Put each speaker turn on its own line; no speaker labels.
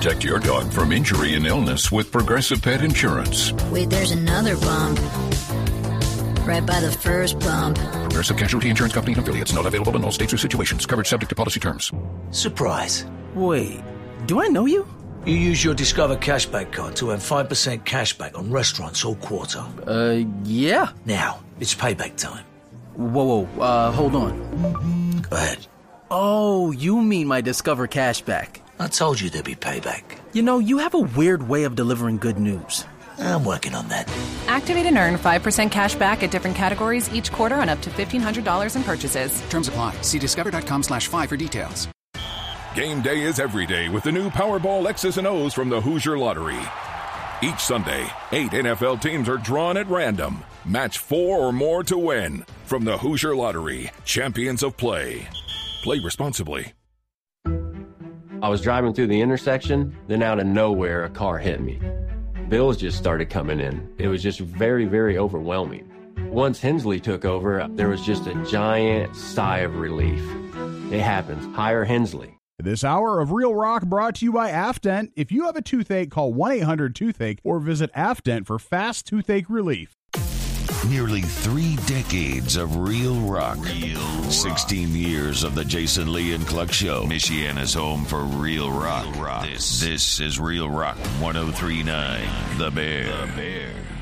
Protect your dog from injury and illness with Progressive Pet Insurance.
Wait, there's another bump. Right by the first bump.
Progressive Casualty Insurance Company and affiliates. Not available in all states or situations. Coverage subject to policy terms.
Surprise.
Wait, do I know you?
You use your Discover Cashback card to earn 5% cashback on restaurants all quarter.
Yeah.
Now, it's payback time.
Whoa, hold on.
Go ahead.
Oh, you mean my Discover Cashback.
I told you there'd be payback.
You know, you have a weird way of delivering good news.
I'm working on that.
Activate and earn 5% cash back at different categories each quarter on up to $1,500 in purchases.
Terms apply. See discover.com/5 for details.
Game day is every day with the new Powerball X's and O's from the Hoosier Lottery. Each Sunday, 8 NFL teams are drawn at random. Match 4 or more to win. From the Hoosier Lottery, champions of play. Play responsibly.
I was driving through the intersection, then out of nowhere, a car hit me. Bills just started coming in. It was just very, very overwhelming. Once Hensley took over, there was just a giant sigh of relief. It happens. Hire Hensley.
This hour of Real Rock brought to you by Afdent. If you have a toothache, call 1-800-TOOTHACHE or visit Afdent for fast toothache relief.
Nearly 3 decades of real rock. 16 years of the Jason Lee and Cluck Show. Michiana's home for real rock. This is Real Rock 103.9 The Bear.